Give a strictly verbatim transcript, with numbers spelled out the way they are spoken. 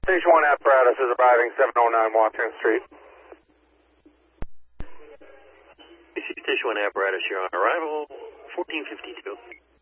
Station one apparatus is arriving seven oh nine Washington Street. Station one apparatus, you're on arrival, fourteen fifty-two.